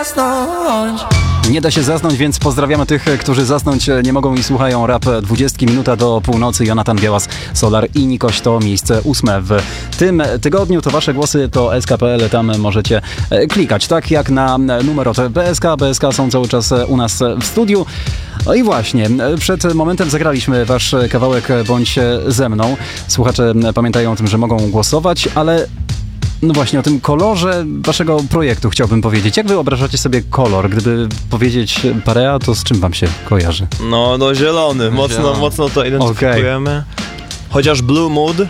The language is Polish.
Nie da się zasnąć, więc pozdrawiamy tych, którzy zasnąć nie mogą i słuchają Rap 20 minuta do północy. Jonatan Białas, Solar i Nikoś to miejsce 8 w tym tygodniu. To wasze głosy, to SK.pl, tam możecie klikać. Tak jak na numer od BSK. BSK są cały czas u nas w studiu. No i właśnie, przed momentem zagraliśmy wasz kawałek Bądź ze mną. Słuchacze pamiętają o tym, że mogą głosować, ale no właśnie, o tym kolorze waszego projektu chciałbym powiedzieć. Jak wyobrażacie sobie kolor? Gdyby powiedzieć Parea, to z czym wam się kojarzy? No zielony. Mocno to identyfikujemy. Chociaż Blue Mood